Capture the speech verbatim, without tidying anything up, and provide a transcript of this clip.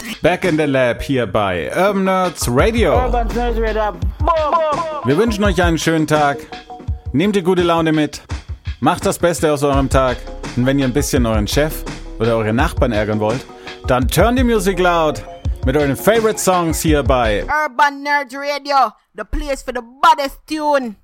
Back in the Lab hier bei Urban Nerds Radio. Urban Nerds Radio. Wir wünschen euch einen schönen Tag. Nehmt die gute Laune mit. Macht das Beste aus eurem Tag. Und wenn ihr ein bisschen euren Chef oder eure Nachbarn ärgern wollt, dann turn the music loud mit euren Favorite Songs hier bei Urban Nerds Radio, the place for the baddest tune.